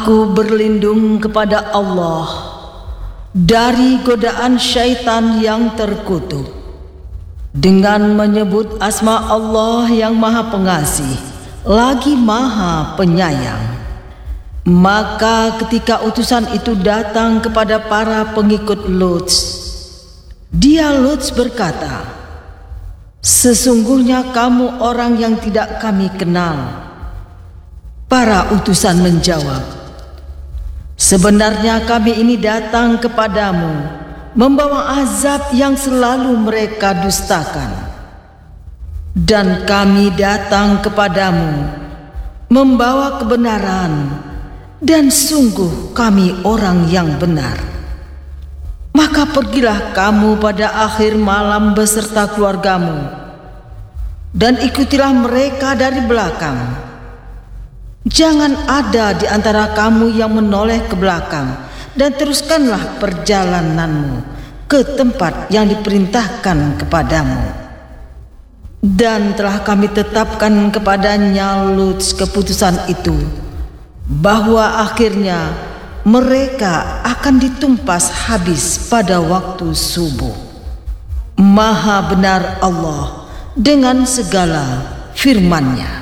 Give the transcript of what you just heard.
Aku berlindung kepada Allah dari godaan syaitan yang terkutuk dengan menyebut asma Allah yang Maha Pengasih lagi Maha Penyayang. Maka ketika utusan itu datang kepada para pengikut Lut, Lut berkata, "Sesungguhnya kamu orang yang tidak kami kenal." Para utusan menjawab, "Sebenarnya kami ini datang kepadamu membawa azab yang selalu mereka dustakan. Dan kami datang kepadamu membawa kebenaran, dan sungguh kami orang yang benar. Maka pergilah kamu pada akhir malam beserta keluargamu, dan ikutilah mereka dari belakang. Jangan ada di antara kamu yang menoleh ke belakang, dan teruskanlah perjalananmu ke tempat yang diperintahkan kepadamu." Dan telah kami tetapkan kepadanya Lut keputusan itu, bahwa akhirnya mereka akan ditumpas habis pada waktu subuh. Maha benar Allah dengan segala firman-Nya.